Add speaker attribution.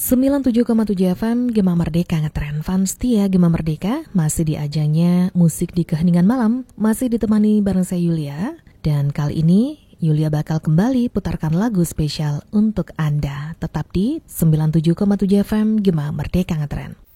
Speaker 1: 97,7 FM Gema Merdeka ngetren. Fans setia Gema Merdeka masih di ajangnya Musik di Keheningan Malam, masih ditemani bareng saya Yulia. Dan kali ini Yulia bakal kembali putarkan lagu spesial untuk Anda. Tetap di 97,7 FM Gema Merdeka ngetren.